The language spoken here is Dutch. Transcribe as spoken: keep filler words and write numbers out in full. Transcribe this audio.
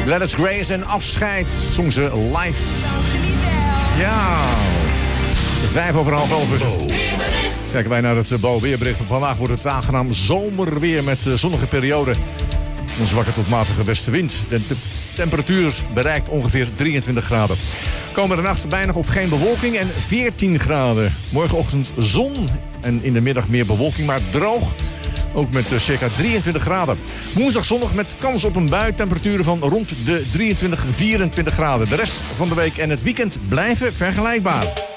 Gladys Grace en Afscheid zong ze live. Ja. Vijf over half over. Kijken wij naar het Bo weerbericht. Vandaag wordt het aangenaam zomerweer met zonnige periode. Een zwakke tot matige westenwind. De te- temperatuur bereikt ongeveer drieëntwintig graden. Komende nacht weinig of geen bewolking en veertien graden. Morgenochtend zon en in de middag meer bewolking, maar droog. Ook met uh, circa drieëntwintig graden. Woensdag zondag met kans op een bui. Temperaturen van rond de drieëntwintig, vierentwintig graden. De rest van de week en het weekend blijven vergelijkbaar.